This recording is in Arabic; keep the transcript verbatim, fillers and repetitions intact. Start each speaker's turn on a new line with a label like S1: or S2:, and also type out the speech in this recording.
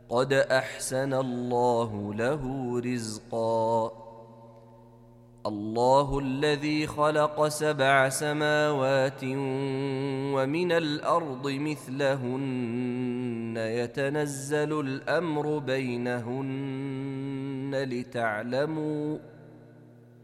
S1: قد أحسن الله له رزقا. الله الذي خلق سبع سماوات ومن الأرض مثلهن يتنزل الأمر بينهن لتعلموا